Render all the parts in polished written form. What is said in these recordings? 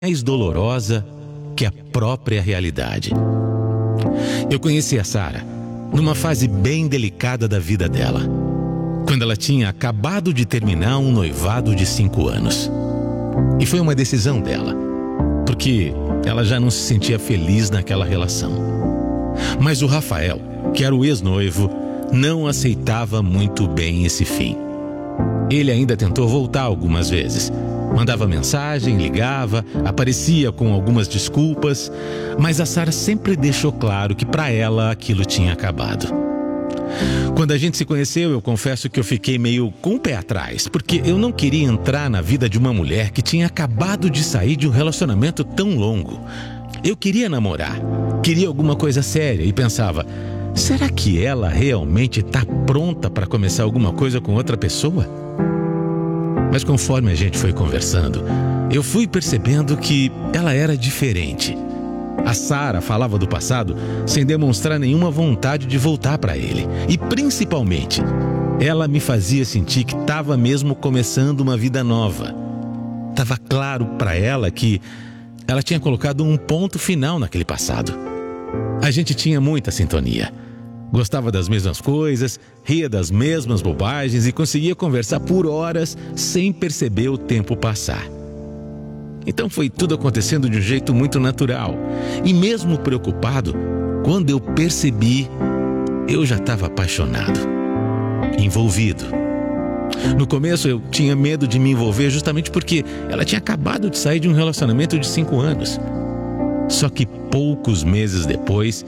mais dolorosa que a própria realidade. Eu conheci a Sara numa fase bem delicada da vida dela, quando ela tinha acabado de terminar um noivado de 5 anos. E foi uma decisão dela, porque ela já não se sentia feliz naquela relação. Mas o Rafael, que era o ex-noivo, não aceitava muito bem esse fim. Ele ainda tentou voltar algumas vezes. Mandava mensagem, ligava, aparecia com algumas desculpas, mas a Sara sempre deixou claro que para ela aquilo tinha acabado. Quando a gente se conheceu, eu confesso que eu fiquei meio com o pé atrás, porque eu não queria entrar na vida de uma mulher que tinha acabado de sair de um relacionamento tão longo. Eu queria namorar, queria alguma coisa séria e pensava, será que ela realmente está pronta para começar alguma coisa com outra pessoa? Mas conforme a gente foi conversando, eu fui percebendo que ela era diferente. A Sara falava do passado sem demonstrar nenhuma vontade de voltar para ele. E principalmente, ela me fazia sentir que estava mesmo começando uma vida nova. Estava claro para ela que ela tinha colocado um ponto final naquele passado. A gente tinha muita sintonia. Gostava das mesmas coisas, ria das mesmas bobagens e conseguia conversar por horas sem perceber o tempo passar. Então foi tudo acontecendo de um jeito muito natural. E mesmo preocupado, quando eu percebi, eu já estava apaixonado, envolvido. No começo eu tinha medo de me envolver justamente porque ela tinha acabado de sair de um relacionamento de 5 anos. Só que poucos meses depois...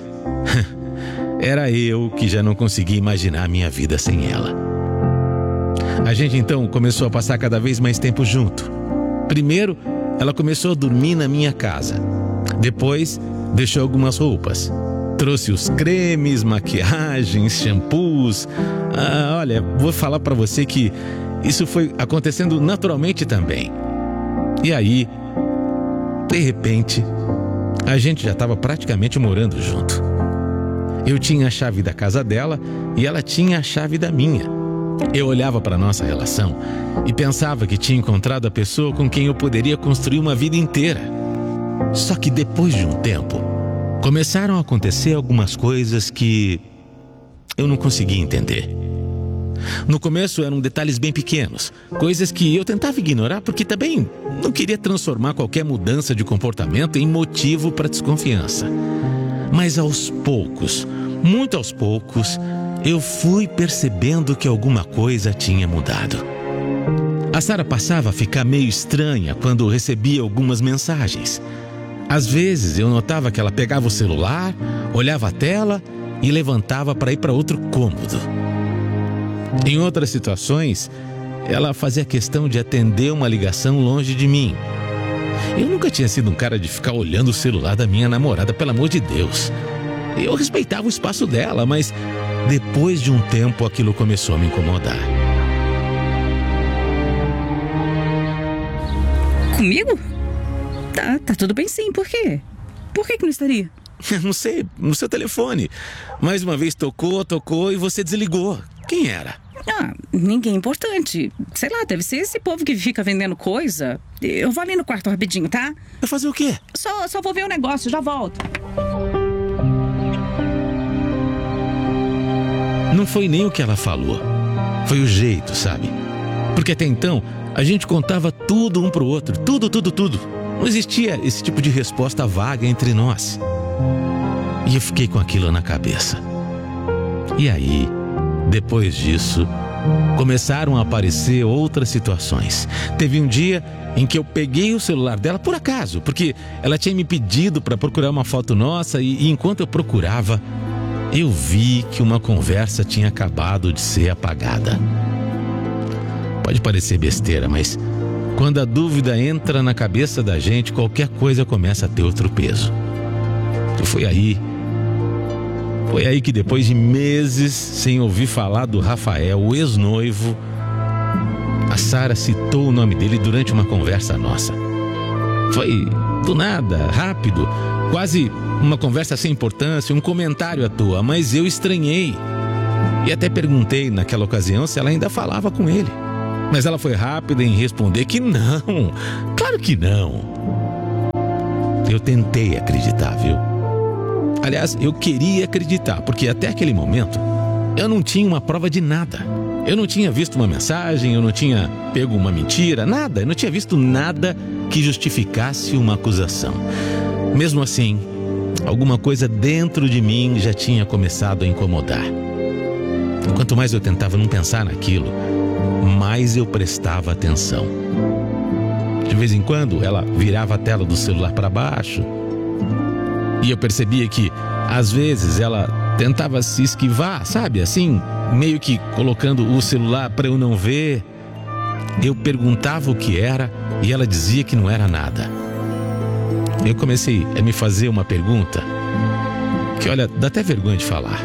era eu que já não conseguia imaginar a minha vida sem ela. A gente então começou a passar cada vez mais tempo junto. Primeiro, ela começou a dormir na minha casa. Depois, deixou algumas roupas. Trouxe os cremes, maquiagens, shampoos. Olha, vou falar pra você que isso foi acontecendo naturalmente também. E aí, de repente, a gente já estava praticamente morando junto. Eu tinha a chave da casa dela e ela tinha a chave da minha. Eu olhava para nossa relação e pensava que tinha encontrado a pessoa com quem eu poderia construir uma vida inteira. Só que depois de um tempo, começaram a acontecer algumas coisas que eu não conseguia entender. No começo eram detalhes bem pequenos, coisas que eu tentava ignorar porque também não queria transformar qualquer mudança de comportamento em motivo para desconfiança. Mas aos poucos, muito aos poucos, eu fui percebendo que alguma coisa tinha mudado. A Sara passava a ficar meio estranha quando recebia algumas mensagens. Às vezes eu notava que ela pegava o celular, olhava a tela e levantava para ir para outro cômodo. Em outras situações, ela fazia questão de atender uma ligação longe de mim. Eu nunca tinha sido um cara de ficar olhando o celular da minha namorada, pelo amor de Deus. Eu respeitava o espaço dela, mas depois de um tempo aquilo começou a me incomodar. Comigo? Tá tudo bem sim, por quê? Por que não estaria? Não sei, no seu telefone. Mais uma vez tocou e você desligou. Quem era? Ninguém importante. Sei lá, deve ser esse povo que fica vendendo coisa. Eu vou ali no quarto rapidinho, tá? Vai fazer o quê? Só vou ver o negócio, já volto. Não foi nem o que ela falou. Foi o jeito, sabe? Porque até então, a gente contava tudo um pro outro. Tudo. Não existia esse tipo de resposta vaga entre nós. E eu fiquei com aquilo na cabeça. E aí... depois disso, começaram a aparecer outras situações. Teve um dia em que eu peguei o celular dela por acaso, porque ela tinha me pedido para procurar uma foto nossa e enquanto eu procurava, eu vi que uma conversa tinha acabado de ser apagada. Pode parecer besteira, mas quando a dúvida entra na cabeça da gente, qualquer coisa começa a ter outro peso. E foi aí que depois de meses sem ouvir falar do Rafael, o ex-noivo, a Sara citou o nome dele durante uma conversa nossa. Foi do nada, rápido, quase uma conversa sem importância, um comentário à toa, mas eu estranhei. E até perguntei naquela ocasião se ela ainda falava com ele. Mas ela foi rápida em responder que não, claro que não. Eu tentei acreditar, viu? Aliás, eu queria acreditar, porque até aquele momento eu não tinha uma prova de nada. Eu não tinha visto uma mensagem, eu não tinha pego uma mentira, nada. Eu não tinha visto nada que justificasse uma acusação. Mesmo assim, alguma coisa dentro de mim já tinha começado a incomodar. Quanto mais eu tentava não pensar naquilo, mais eu prestava atenção. De vez em quando, ela virava a tela do celular para baixo e eu percebia que, às vezes, ela tentava se esquivar, sabe? Assim, meio que colocando o celular para eu não ver. Eu perguntava o que era e ela dizia que não era nada. Eu comecei a me fazer uma pergunta que, olha, dá até vergonha de falar.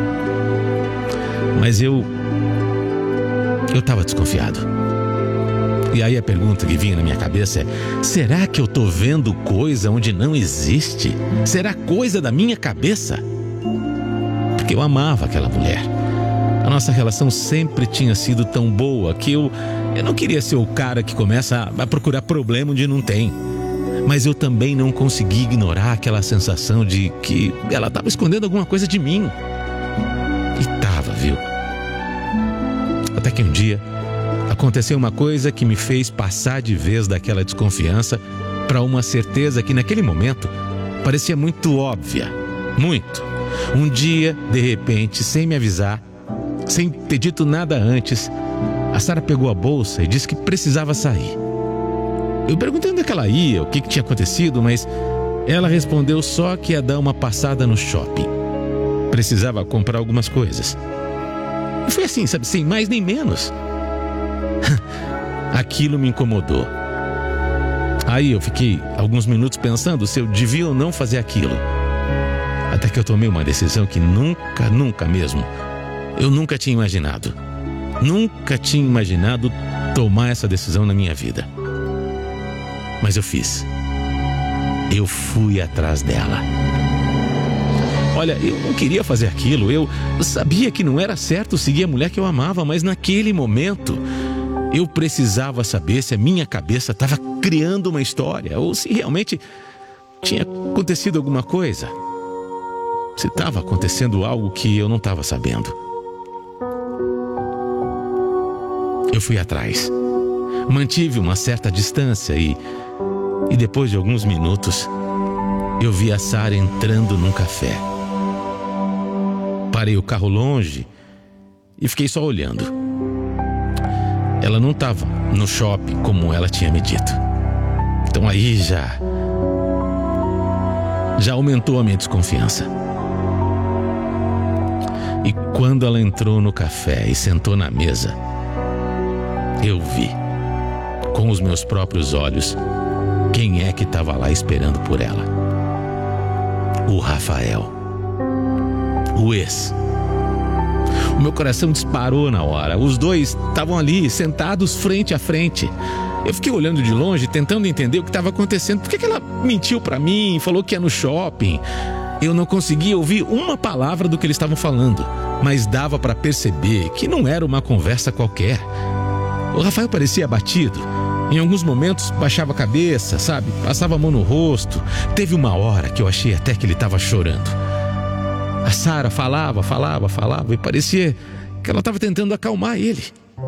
Mas eu estava desconfiado. E aí a pergunta que vinha na minha cabeça é: será que eu estou vendo coisa onde não existe? Será coisa da minha cabeça? Porque eu amava aquela mulher. A nossa relação sempre tinha sido tão boa que eu não queria ser o cara que começa a procurar problema onde não tem. Mas eu também não consegui ignorar aquela sensação de que ela estava escondendo alguma coisa de mim. E tava, viu? Até que um dia aconteceu uma coisa que me fez passar de vez daquela desconfiança para uma certeza que naquele momento parecia muito óbvia. Muito. Um dia, de repente, sem me avisar, sem ter dito nada antes, a Sara pegou a bolsa e disse que precisava sair. Eu perguntei onde é que ela ia, o que tinha acontecido, mas ela respondeu só que ia dar uma passada no shopping. Precisava comprar algumas coisas. E foi assim, sabe, sem mais nem menos. Aquilo me incomodou. Aí eu fiquei alguns minutos pensando se eu devia ou não fazer aquilo. Até que eu tomei uma decisão que nunca mesmo, eu nunca tinha imaginado. Nunca tinha imaginado tomar essa decisão na minha vida. Mas eu fiz. Eu fui atrás dela. Olha, eu não queria fazer aquilo. Eu sabia que não era certo seguir a mulher que eu amava, mas naquele momento eu precisava saber se a minha cabeça estava criando uma história ou se realmente tinha acontecido alguma coisa. Se estava acontecendo algo que eu não estava sabendo. Eu fui atrás. Mantive uma certa distância e depois de alguns minutos eu vi a Sara entrando num café. Parei o carro longe e fiquei só olhando. Ela não estava no shopping como ela tinha me dito. Então aí já aumentou a minha desconfiança. E quando ela entrou no café e sentou na mesa, eu vi, com os meus próprios olhos, quem é que estava lá esperando por ela. O Rafael. O ex. O meu coração disparou na hora. Os dois estavam ali, sentados frente a frente. Eu fiquei olhando de longe, tentando entender o que estava acontecendo. Por que ela mentiu para mim, falou que ia no shopping? Eu não conseguia ouvir uma palavra do que eles estavam falando, mas dava para perceber que não era uma conversa qualquer. O Rafael parecia abatido. Em alguns momentos baixava a cabeça, sabe? Passava a mão no rosto. Teve uma hora que eu achei até que ele estava chorando. A Sara falava e parecia que ela estava tentando acalmar ele.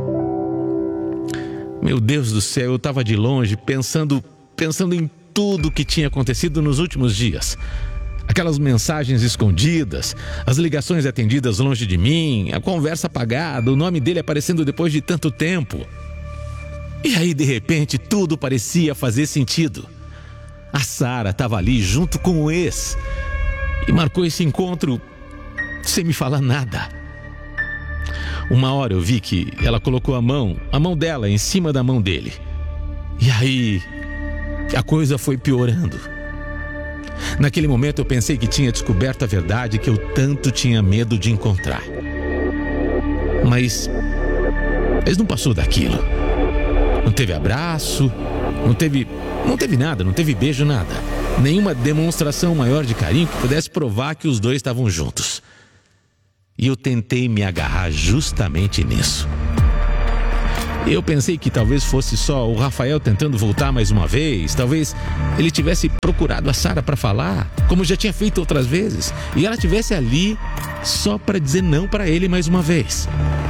Meu Deus do céu, eu estava de longe pensando em tudo que tinha acontecido nos últimos dias. Aquelas mensagens escondidas, as ligações atendidas longe de mim, a conversa apagada, o nome dele aparecendo depois de tanto tempo. E aí, de repente, tudo parecia fazer sentido. A Sara estava ali junto com o ex e marcou esse encontro sem me falar nada. Uma hora eu vi que ela colocou a mão dela em cima da mão dele. E aí, a coisa foi piorando. Naquele momento eu pensei que tinha descoberto a verdade que eu tanto tinha medo de encontrar. Mas não passou daquilo. Não teve abraço, não teve nada, não teve beijo, nada. Nenhuma demonstração maior de carinho que pudesse provar que os dois estavam juntos. E eu tentei me agarrar justamente nisso. Eu pensei que talvez fosse só o Rafael tentando voltar mais uma vez. Talvez ele tivesse procurado a Sara para falar, como já tinha feito outras vezes, e ela estivesse ali só para dizer não para ele mais uma vez.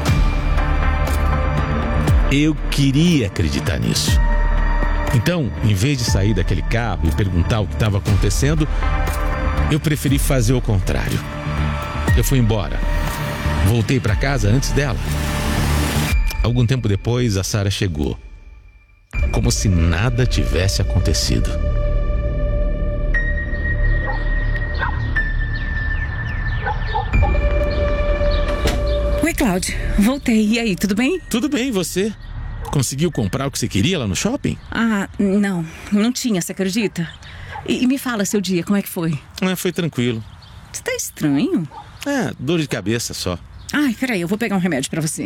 Eu queria acreditar nisso. Então, em vez de sair daquele carro e perguntar o que estava acontecendo, eu preferi fazer o contrário. Eu fui embora. Voltei para casa antes dela. Algum tempo depois, a Sara chegou, como se nada tivesse acontecido. Oi, Cláudio. Voltei. E aí, tudo bem? Tudo bem, e você? Conseguiu comprar o que você queria lá no shopping? Não tinha, você acredita? E me fala seu dia, como é que foi? Foi tranquilo. Você tá estranho? Dor de cabeça só. Ai, peraí, eu vou pegar um remédio pra você.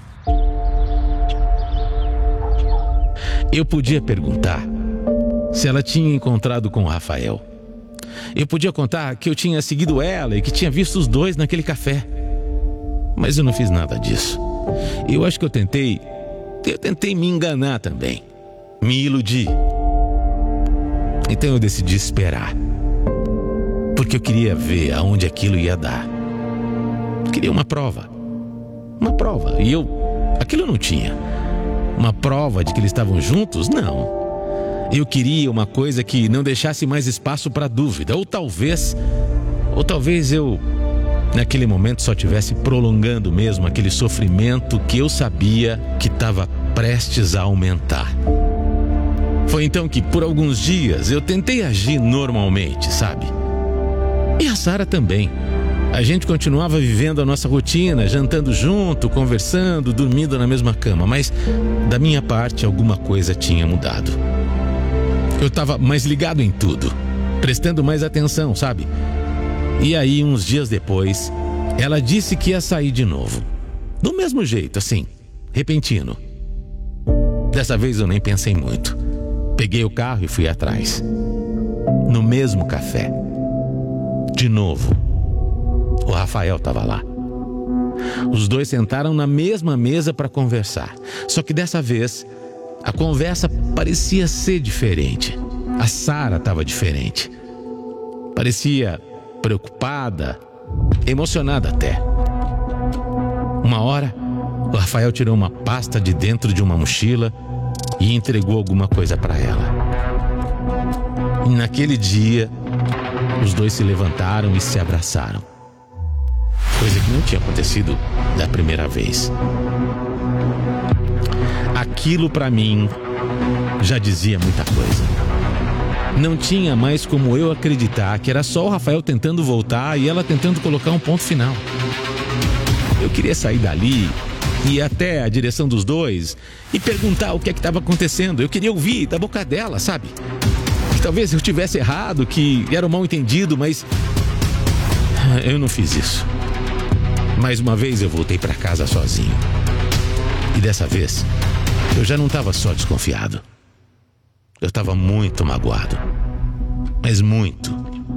Eu podia perguntar se ela tinha encontrado com o Rafael. Eu podia contar que eu tinha seguido ela e que tinha visto os dois naquele café. Mas eu não fiz nada disso. Eu acho que eu tentei me enganar também. Me iludir. Então eu decidi esperar. Porque eu queria ver aonde aquilo ia dar. Eu queria uma prova. Uma prova. E aquilo eu não tinha. Uma prova de que eles estavam juntos? Não. Eu queria uma coisa que não deixasse mais espaço para dúvida. Ou talvez eu, naquele momento, só estivesse prolongando mesmo aquele sofrimento que eu sabia que estava prestes a aumentar. Foi então que, por alguns dias, eu tentei agir normalmente, sabe? E a Sara também. A gente continuava vivendo a nossa rotina, jantando junto, conversando, dormindo na mesma cama. Mas, da minha parte, alguma coisa tinha mudado. Eu estava mais ligado em tudo, prestando mais atenção, sabe? E aí, uns dias depois, ela disse que ia sair de novo. Do mesmo jeito, assim, repentino. Dessa vez eu nem pensei muito. Peguei o carro e fui atrás. No mesmo café. De novo. O Rafael estava lá. Os dois sentaram na mesma mesa para conversar. Só que dessa vez, a conversa parecia ser diferente. A Sara estava diferente. Parecia preocupada, emocionada até. Uma hora, o Rafael tirou uma pasta de dentro de uma mochila e entregou alguma coisa para ela. E naquele dia, os dois se levantaram e se abraçaram. Coisa que não tinha acontecido da primeira vez. Aquilo para mim já dizia muita coisa. Não tinha mais como eu acreditar que era só o Rafael tentando voltar e ela tentando colocar um ponto final. Eu queria sair dali, ir até a direção dos dois e perguntar o que é que estava acontecendo. Eu queria ouvir da boca dela, sabe? Que talvez eu tivesse errado, que era um mal entendido, mas eu não fiz isso. Mais uma vez eu voltei para casa sozinho. E dessa vez, eu já não estava só desconfiado. Eu estava muito magoado. Mas muito.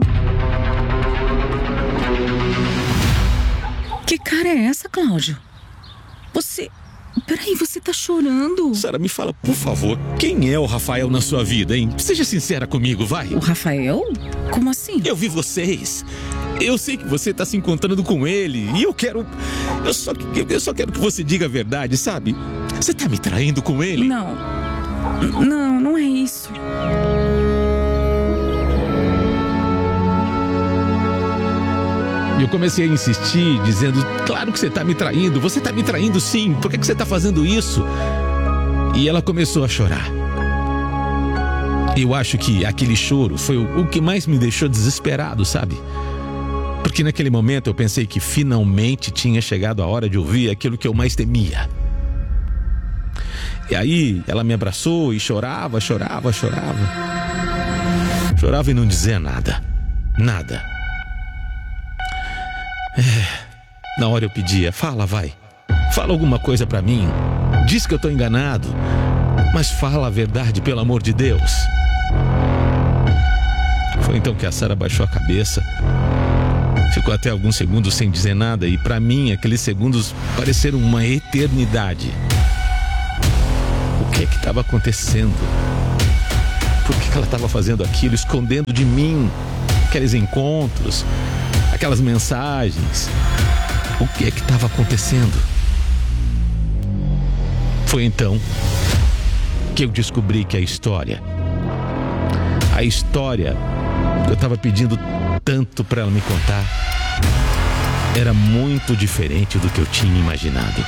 Que cara é essa, Cláudio? Peraí, você tá chorando? Sara, me fala, por favor, quem é o Rafael na sua vida, hein? Seja sincera comigo, vai. O Rafael? Como assim? Eu vi vocês. Eu sei que você tá se encontrando com ele. E eu só quero que você diga a verdade, sabe? Você tá me traindo com ele? Não é isso. E eu comecei a insistir, dizendo, claro que você tá me traindo. Você tá me traindo sim. Por que você tá fazendo isso? E ela começou a chorar. Eu acho que aquele choro foi o que mais me deixou desesperado, sabe? Porque naquele momento eu pensei que finalmente tinha chegado a hora de ouvir aquilo que eu mais temia. E aí ela me abraçou e chorava. Chorava e não dizia nada. Nada. Na hora eu pedia, fala, vai. Fala alguma coisa pra mim. Diz que eu tô enganado. Mas fala a verdade, pelo amor de Deus. Foi então que a Sara baixou a cabeça. Ficou até alguns segundos sem dizer nada. E pra mim, aqueles segundos pareceram uma eternidade. que estava acontecendo? Por que ela estava fazendo aquilo, escondendo de mim aqueles encontros, aquelas mensagens? O que estava acontecendo? Foi então que eu descobri que a história que eu estava pedindo tanto para ela me contar era muito diferente do que eu tinha imaginado.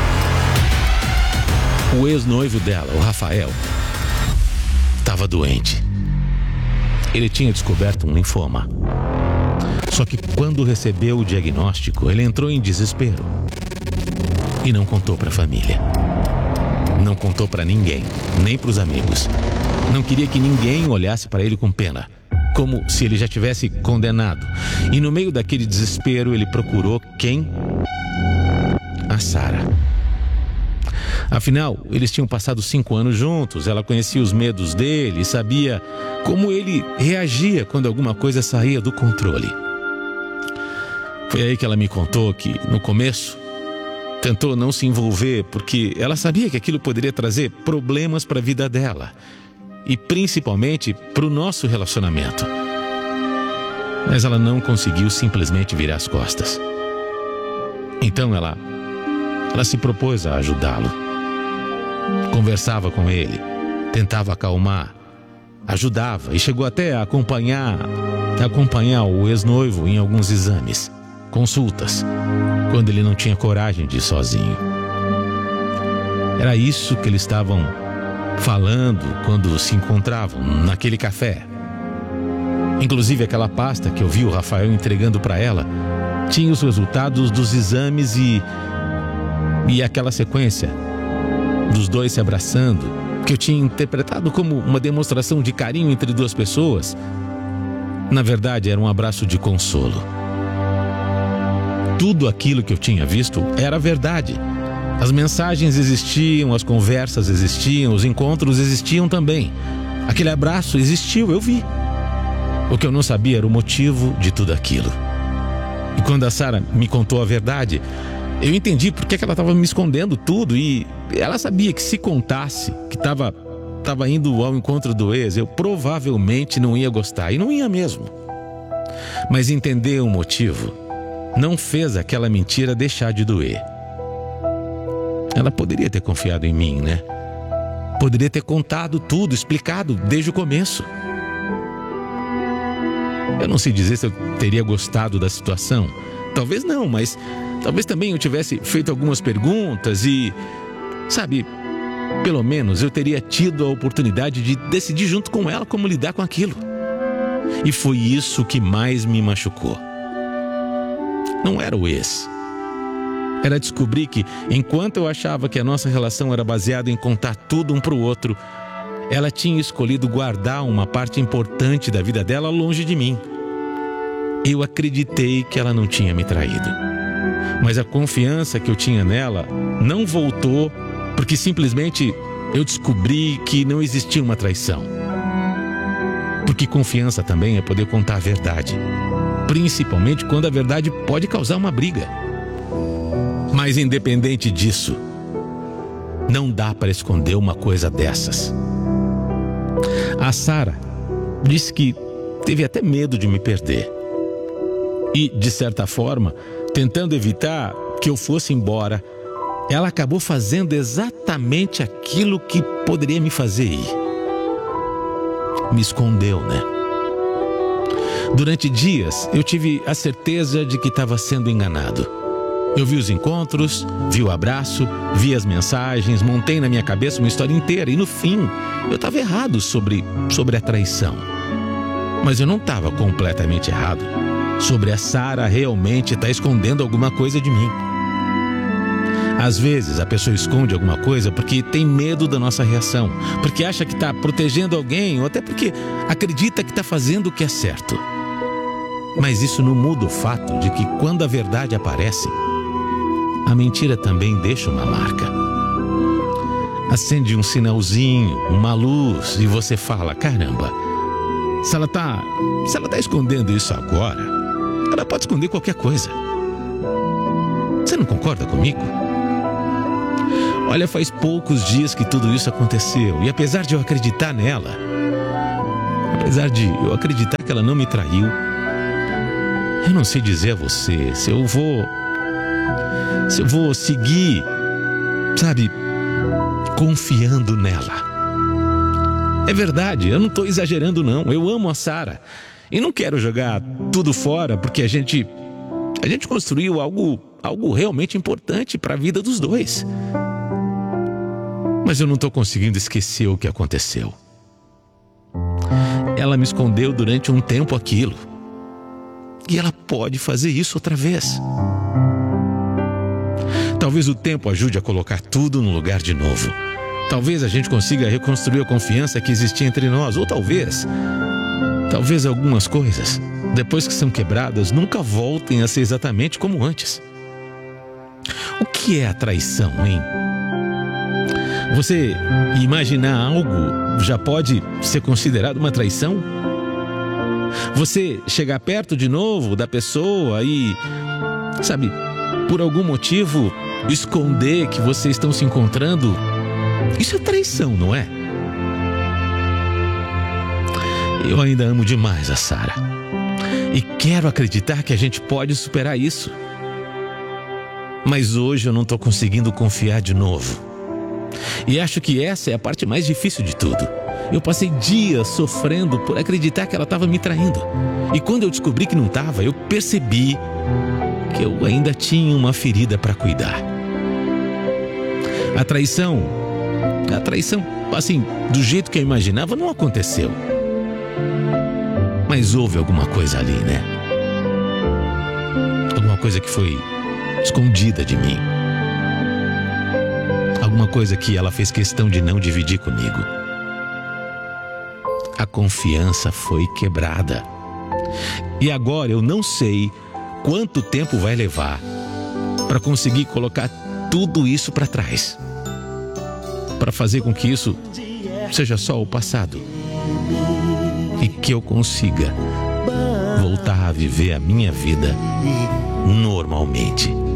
O ex-noivo dela, o Rafael, estava doente. Ele tinha descoberto um linfoma. Só que quando recebeu o diagnóstico, ele entrou em desespero e não contou para a família. Não contou para ninguém, nem para os amigos. Não queria que ninguém olhasse para ele com pena, como se ele já tivesse condenado. E no meio daquele desespero, ele procurou quem? A Sara. Afinal, eles tinham passado 5 anos juntos, ela conhecia os medos dele, sabia como ele reagia quando alguma coisa saía do controle. Foi aí que ela me contou que, no começo, tentou não se envolver porque ela sabia que aquilo poderia trazer problemas para a vida dela e principalmente para o nosso relacionamento. Mas ela não conseguiu simplesmente virar as costas. Então ela se propôs a ajudá-lo. Conversava com ele, tentava acalmar, ajudava e chegou até a acompanhar o ex-noivo em alguns exames, consultas, quando ele não tinha coragem de ir sozinho. Era isso que eles estavam falando quando se encontravam naquele café. Inclusive aquela pasta que eu vi o Rafael entregando para ela tinha os resultados dos exames e aquela sequência dos dois se abraçando, que eu tinha interpretado como uma demonstração de carinho entre duas pessoas, na verdade era um abraço de consolo. Tudo aquilo que eu tinha visto era verdade. As mensagens existiam, as conversas existiam, os encontros existiam também. Aquele abraço existiu, eu vi. O que eu não sabia era o motivo de tudo aquilo. E quando a Sara me contou a verdade, eu entendi por que ela estava me escondendo tudo. E ela sabia que se contasse que estava indo ao encontro do ex, eu provavelmente não ia gostar. E não ia mesmo. Mas entender o motivo não fez aquela mentira deixar de doer. Ela poderia ter confiado em mim, né? Poderia ter contado tudo, explicado desde o começo. Eu não sei dizer se eu teria gostado da situação. Talvez não, mas talvez também eu tivesse feito algumas perguntas e, sabe, pelo menos eu teria tido a oportunidade de decidir junto com ela como lidar com aquilo. E foi isso que mais me machucou. Não era o ex. Era descobrir que, enquanto eu achava que a nossa relação era baseada em contar tudo um para o outro, ela tinha escolhido guardar uma parte importante da vida dela longe de mim. Eu acreditei que ela não tinha me traído. Mas a confiança que eu tinha nela não voltou porque simplesmente eu descobri que não existia uma traição. Porque confiança também é poder contar a verdade, principalmente quando a verdade pode causar uma briga. Mas independente disso, não dá para esconder uma coisa dessas. A Sara disse que teve até medo de me perder. E, de certa forma, tentando evitar que eu fosse embora, ela acabou fazendo exatamente aquilo que poderia me fazer ir. Me escondeu, né? Durante dias, eu tive a certeza de que estava sendo enganado. Eu vi os encontros, vi o abraço, vi as mensagens, montei na minha cabeça uma história inteira e no fim, eu estava errado sobre a traição. Mas eu não estava completamente errado sobre a Sara realmente estar escondendo alguma coisa de mim. Às vezes a pessoa esconde alguma coisa porque tem medo da nossa reação, porque acha que está protegendo alguém ou até porque acredita que está fazendo o que é certo. Mas isso não muda o fato de que quando a verdade aparece, a mentira também deixa uma marca. Acende um sinalzinho, uma luz e você fala, caramba, se ela tá escondendo isso agora, ela pode esconder qualquer coisa. Você não concorda comigo? Olha, faz poucos dias que tudo isso aconteceu. E apesar de eu acreditar nela, apesar de eu acreditar que ela não me traiu, eu não sei dizer a você se eu vou seguir, sabe, confiando nela. É verdade, eu não estou exagerando não. Eu amo a Sara e não quero jogar tudo fora, porque a gente construiu algo realmente importante para a vida dos dois. Mas eu não estou conseguindo esquecer o que aconteceu. Ela me escondeu durante um tempo aquilo. E ela pode fazer isso outra vez. Talvez o tempo ajude a colocar tudo no lugar de novo. Talvez a gente consiga reconstruir a confiança que existia entre nós. Ou talvez algumas coisas, depois que são quebradas, nunca voltem a ser exatamente como antes. O que é a traição, hein? Você imaginar algo já pode ser considerado uma traição? Você chegar perto de novo da pessoa e, sabe, por algum motivo esconder que vocês estão se encontrando, isso é traição, não é? Eu ainda amo demais a Sara e quero acreditar que a gente pode superar isso. Mas hoje eu não estou conseguindo confiar de novo. E acho que essa é a parte mais difícil de tudo. Eu passei dias sofrendo por acreditar que ela estava me traindo. E quando eu descobri que não estava, eu percebi que eu ainda tinha uma ferida para cuidar. A traição, assim, do jeito que eu imaginava, não aconteceu. Mas houve alguma coisa ali, né? Alguma coisa que foi escondida de mim. Alguma coisa que ela fez questão de não dividir comigo. A confiança foi quebrada. E agora eu não sei quanto tempo vai levar para conseguir colocar tudo isso para trás. Para fazer com que isso seja só o passado. E que eu consiga voltar a viver a minha vida normalmente.